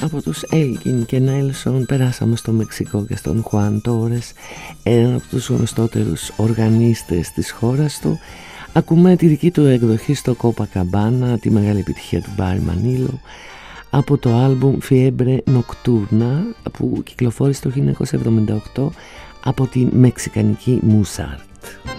Από τους Έλκιν και Νέλσον περάσαμε στο Μεξικό και στον Χουάν Τόρες, έναν από τους γνωστότερους οργανίστες της χώρας του. Ακούμε τη δική του εκδοχή στο Copacabana, τη μεγάλη επιτυχία του Μπάρι Μανίλο, από το άλμπουμ Fiebre Nocturna που κυκλοφόρησε το 1978 από τη μεξικανική Musart.